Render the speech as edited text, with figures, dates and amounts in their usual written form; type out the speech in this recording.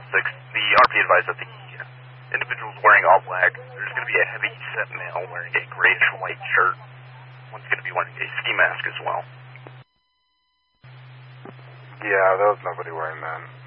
6, the RP advised that the individuals wearing all black, there's going to be a heavy set male wearing a grayish white shirt. One's going to be wearing a ski mask as well. Yeah, there was nobody wearing that.